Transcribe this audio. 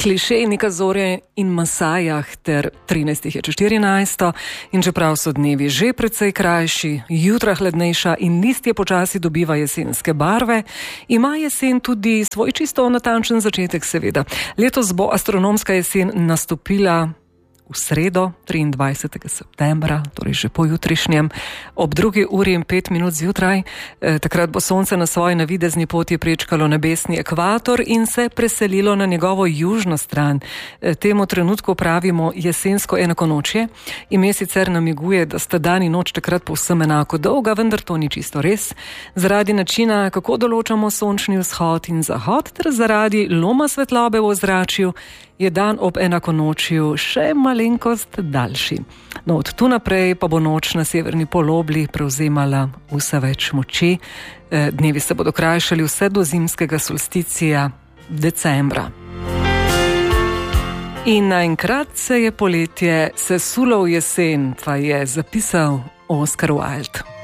Klišejnika Zore in Masajah ter 13 je čez 14 in čeprav so dnevi že precej krajši, jutra hladnejša in listje počasi dobiva jesenske barve, ima jesen tudi svoj čisto natančen začetek seveda. Letos bo astronomska jesen nastopila v sredo, 23. septembra, torej že pojutrišnjem, ob 2:05 zjutraj. Takrat bo sonce na svoji navidezni poti prečkalo nebesni ekvator in se preselilo na njegovo južno stran. Temu trenutku pravimo jesensko enakonočje. Ime sicer namiguje, da sta dan in noč takrat povsem enako dolga, vendar to ni čisto res. Zaradi načina, kako določamo sončni vzhod in zahod, ter zaradi loma svetlobe v ozračju, je dan ob enakonočju še malenkost daljši. No, od tu naprej pa bo noč na severni polobli prevzemala vse več moči. Dnevi se bodo krajšali vse do zimskega solsticija decembra. In naenkrat se je poletje sesulo v jesen, pa je zapisal Oscar Wilde.